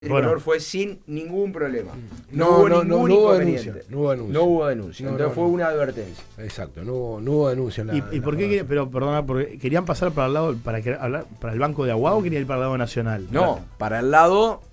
Tricolor fue sin ningún problema. No hubo denuncia. No hubo denuncia. Entonces fue una advertencia. Exacto, no hubo denuncia. ¿Y por qué querían, pero perdona, querían pasar para el lado para el banco de Aguado o querían ir para el lado nacional? No, para el lado